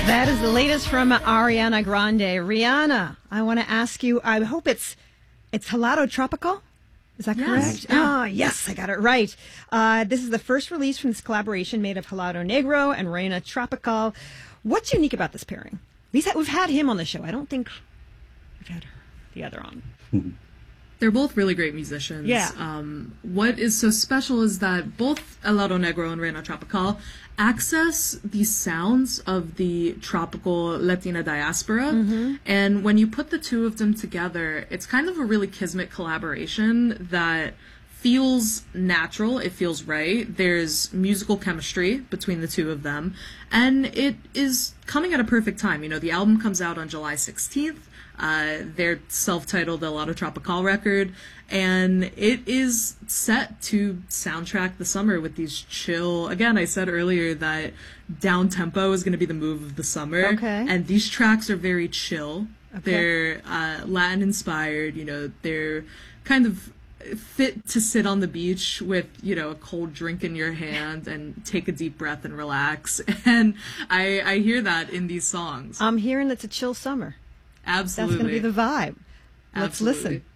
That is the latest from Ariana Grande. Rihanna, I want to ask you, I hope it's Helado Tropical? Is that correct? Yeah. Oh, yes, I got it right. This is the first release from this collaboration made of Helado Negro and Reina Tropical. What's unique about this pairing? We've had him on the show. I don't think we've had the other on. They're both really great musicians. Yeah. What is so special is that both Helado Negro and Reina Tropical access the sounds of the tropical Latina diaspora. And when you put the two of them together, it's kind of a really kismet collaboration that feels natural. It feels right. There's musical chemistry between the two of them. And it is coming at a perfect time. You know, the album comes out on July 16th. Their self-titled Helado Tropical record, and it is set to soundtrack the summer with these chill. Again, I said earlier that down tempo is going to be the move of the summer, and these tracks are very chill. They're Latin inspired. You know, they're kind of fit to sit on the beach with, you know, a cold drink in your hand and take a deep breath and relax. And I hear that in these songs. I'm hearing it's a chill summer. Absolutely. That's going to be the vibe. Let's listen.